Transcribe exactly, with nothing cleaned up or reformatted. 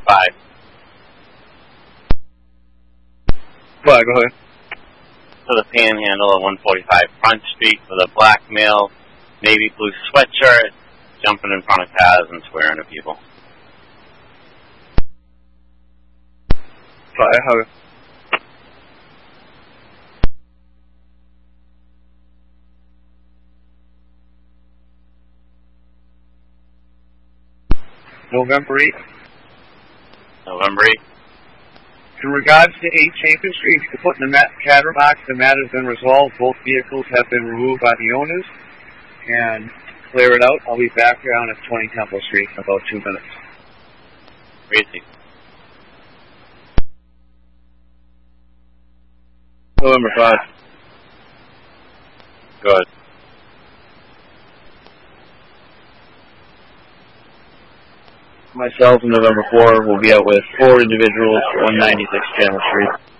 forty-five. Go ahead, go ahead. To the panhandle of one forty-five Front Street with a black male, navy blue sweatshirt, jumping in front of cars and swearing at people. Fire, November eighth. November eighth. In regards to eight Chapin Street, you can put in the mat catter box. The matter has been resolved. Both vehicles have been removed by the owners. And clear it out. I'll be back down at twenty Temple Street in about two minutes. Crazy. November five. Good. Myself and November four will be out with four individuals, one ninety-six Channel Street.